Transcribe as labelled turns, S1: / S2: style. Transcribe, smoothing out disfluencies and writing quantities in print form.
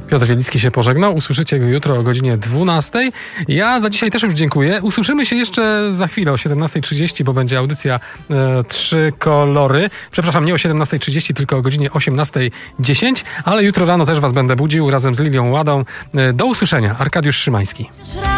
S1: Piotr Wielicki się pożegnał. Usłyszycie go jutro o godzinie 12. Ja za dzisiaj też już dziękuję. Usłyszymy się jeszcze za chwilę o 17:30, bo będzie audycja Trzy Kolory. Przepraszam, nie o 17:30, tylko o godzinie 18:10, ale jutro rano też was będę budził razem z Lilią Ładą. Do usłyszenia. Arkadiusz Szymański.